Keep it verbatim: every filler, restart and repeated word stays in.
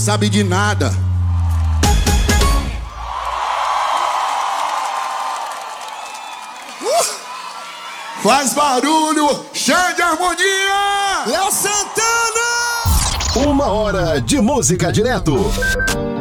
sabe de nada. Uh! Faz barulho, cheio de harmonia! Léo Santana! Uma hora de música direto.